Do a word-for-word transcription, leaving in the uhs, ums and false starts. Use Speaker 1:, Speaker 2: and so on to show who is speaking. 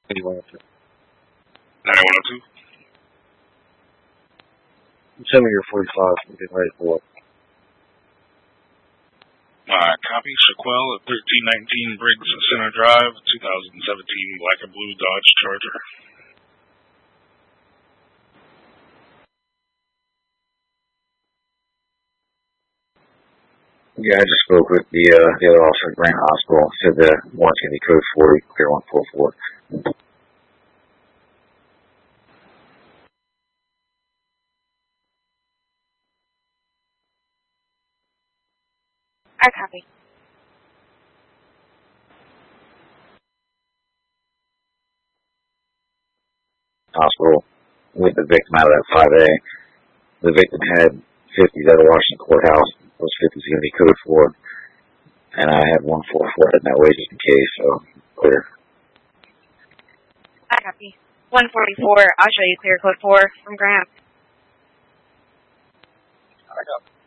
Speaker 1: Anyway,
Speaker 2: ninety-one oh two.
Speaker 1: send me your forty-five. I'm getting ready for it.
Speaker 2: Alright, copy. Shaquell at thirteen nineteen Briggs Center Drive, twenty seventeen black and blue Dodge Charger.
Speaker 1: Yeah, I just spoke with the uh, the other officer at Grant Hospital. Said the warrant's going to be code forty, clear one four four.
Speaker 3: I copy.
Speaker 1: Hospital with the victim out of that five A. The victim had fifties out of Washington Courthouse. Those fifties are going to be code four. And I had one four four heading that way just in case, so clear.
Speaker 3: I copy. one forty-four, I'll show you clear code four from Grant.
Speaker 2: I got